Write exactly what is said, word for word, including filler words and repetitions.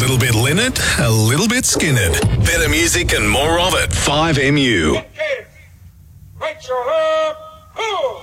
little bit Lynyrd, a little bit Skynyrd. Better music and more of it. five M U. Raise your hand.